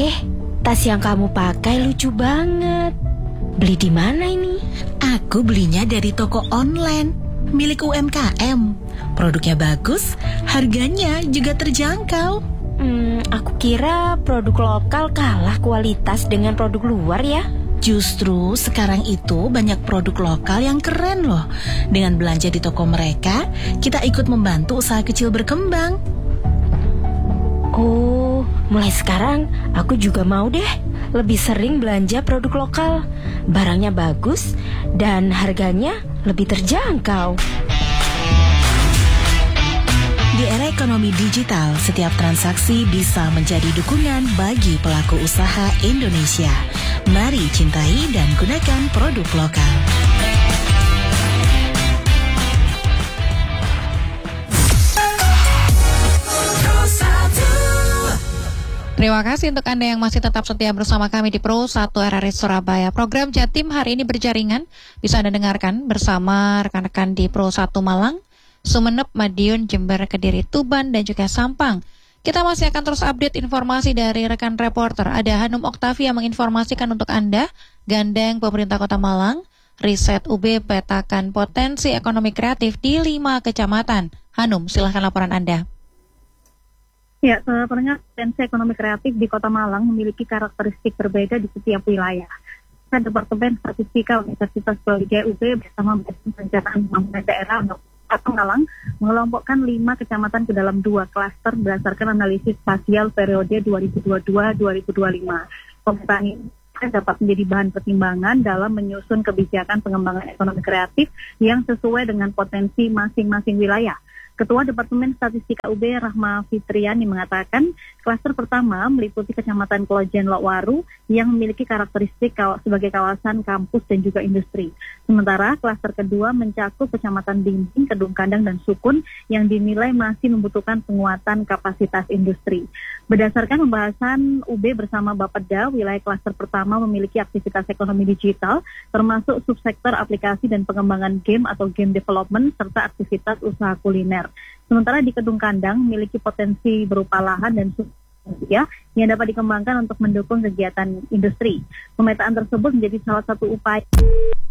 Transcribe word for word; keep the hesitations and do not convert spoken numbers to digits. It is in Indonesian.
Eh, tas yang kamu pakai lucu banget. Beli di mana ini? Aku belinya dari toko online milik U M K M. Produknya bagus, harganya juga terjangkau. Hmm, aku kira produk lokal kalah kualitas dengan produk luar ya. Justru sekarang itu banyak produk lokal yang keren loh. Dengan belanja di toko mereka, kita ikut membantu usaha kecil berkembang. Oh, mulai sekarang aku juga mau deh lebih sering belanja produk lokal. Barangnya bagus dan harganya lebih terjangkau. Di era ekonomi digital, setiap transaksi bisa menjadi dukungan bagi pelaku usaha Indonesia. Mari cintai dan gunakan produk lokal. Terima kasih untuk Anda yang masih tetap setia bersama kami di Pro satu R R I Surabaya. Program Jatim hari ini berjaringan bisa Anda dengarkan bersama rekan-rekan di Pro satu Malang, Sumeneb, Madiun, Jember, Kediri, Tuban, dan juga Sampang. Kita masih akan terus update informasi dari rekan reporter. Ada Hanum Oktavia menginformasikan untuk Anda, Gandeng Pemerintah Kota Malang, Riset U B petakan potensi ekonomi kreatif di lima kecamatan. Hanum, silahkan laporan Anda. Ya, sebenarnya potensi ekonomi kreatif di Kota Malang memiliki karakteristik berbeda di setiap wilayah. Departemen Statistika Universitas Brawijaya U B bersama Badan Perencanaan Pembangunan Daerah Kota Malang mengelompokkan lima kecamatan ke dalam dua klaster berdasarkan analisis spasial periode dua ribu dua puluh dua sampai dua ribu dua puluh lima. Pemetaan ini dapat menjadi bahan pertimbangan dalam menyusun kebijakan pengembangan ekonomi kreatif yang sesuai dengan potensi masing-masing wilayah. Ketua Departemen Statistika U B Rahma Fitriani mengatakan, klaster pertama meliputi Kecamatan Klojen Lokwaru yang memiliki karakteristik kaw- sebagai kawasan kampus dan juga industri. Sementara klaster kedua mencakup Kecamatan Binjing, Kedung Kandang, dan Sukun yang dinilai masih membutuhkan penguatan kapasitas industri. Berdasarkan pembahasan U B bersama Bapeda, wilayah klaster pertama memiliki aktivitas ekonomi digital, termasuk subsektor aplikasi dan pengembangan game atau game development, serta aktivitas usaha kuliner. Sementara di Kedung Kandang memiliki potensi berupa lahan dan ya yang dapat dikembangkan untuk mendukung kegiatan industri. Pemetaan tersebut menjadi salah satu upaya